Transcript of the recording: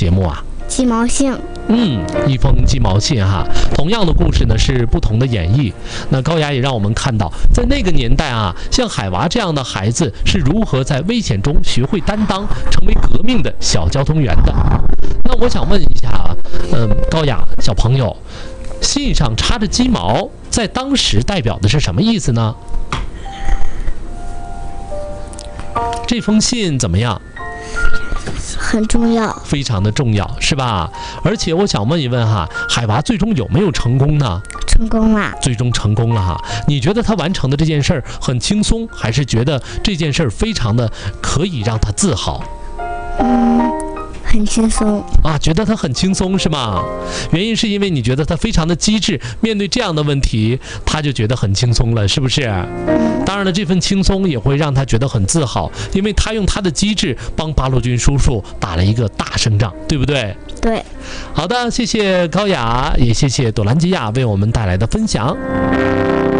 节目啊？ 鸡毛信。 一封鸡毛信哈。同样的故事呢是不同的演绎。那高雅也让我们看到，在那个年代啊，像海娃这样的孩子是如何在危险中学会担当，成为革命的小交通员的。那我想问一下，高雅小朋友，信上插着鸡毛，在当时代表的是什么意思呢？这封信怎么样？ 很重要， 非常的重要，是吧？而且我想问一问哈，海娃最终有没有成功呢？ 成功了， 最终成功了哈。你觉得他完成的这件事儿很轻松，还是觉得这件事儿非常的可以让他自豪？ 很轻松啊，觉得他很轻松是吗？原因是因为你觉得他非常的机智，面对这样的问题，他就觉得很轻松了，是不是？当然了，这份轻松也会让他觉得很自豪，因为他用他的机智帮八路军叔叔打了一个大胜仗，对不对？ 对。 好的，谢谢高雅，也谢谢朵兰吉亚为我们带来的分享。